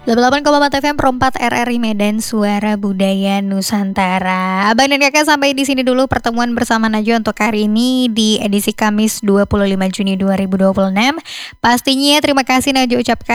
88,4 FM Perempat RRI Medan, Suara Budaya Nusantara. Abang dan kakak, sampai di sini dulu pertemuan bersama Najwa untuk hari ini di edisi Kamis 25 Juni 2026. Pastinya terima kasih Najwa ucapkan